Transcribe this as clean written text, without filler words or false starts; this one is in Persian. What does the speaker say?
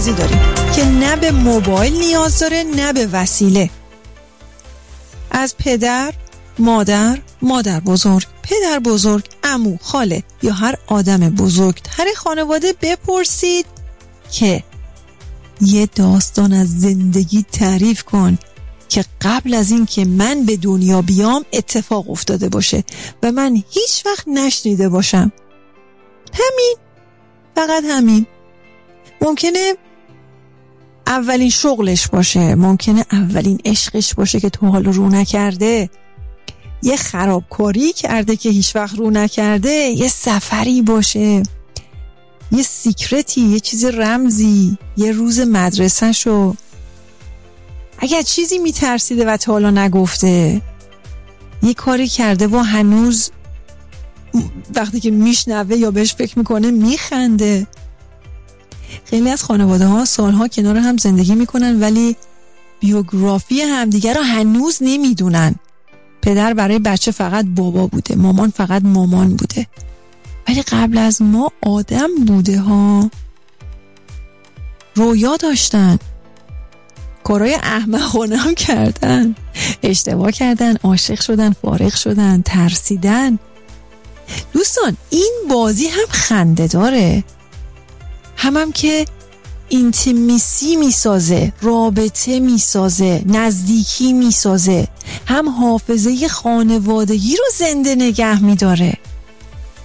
بازی داریم که نه به موبایل نیاز داره نه به وسیله. از پدر، مادر بزرگ، پدر بزرگ، عمو، خاله یا هر آدم بزرگتر خانواده بپرسید که یه داستان از زندگی تعریف کن که قبل از این که من به دنیا بیام اتفاق افتاده باشه و من هیچ وقت نشنیده باشم. همین، فقط همین. ممکنه اولین شغلش باشه، ممکنه اولین عشقش باشه که تو حالا رو نکرده، یه خرابکاری کرده که هیچ وقت رو نکرده، یه سفری باشه، یه سیکرتی، یه چیز رمزی، یه روز مدرسه شو، اگر چیزی میترسیده و تا حالا نگفته، یه کاری کرده و هنوز وقتی که میشنوه یا بهش فکر میکنه میخنده. خیلی از خانواده ها سالها کنار هم زندگی میکنن ولی بیوگرافی همدیگر رو هنوز نمیدونن. پدر برای بچه فقط بابا بوده، مامان فقط مامان بوده، ولی قبل از ما آدم بوده ها. رویا داشتن، کارهای احمقانه هم کردن، اشتباه کردن، عاشق شدن، فارغ شدن، ترسیدن. دوستان این بازی هم خنده داره، هم که اینتیمیسی میسازه، رابطه میسازه، نزدیکی میسازه، هم حافظه خانوادگی رو زنده نگه میداره.